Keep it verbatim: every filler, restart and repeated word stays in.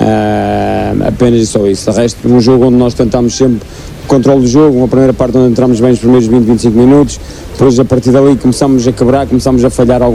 Uh, apenas e só isso. De resto, um jogo onde nós tentámos sempre o controle do jogo, uma primeira parte onde entramos bem os primeiros vinte, vinte e cinco minutos, depois a partir dali começámos a quebrar, começámos a falhar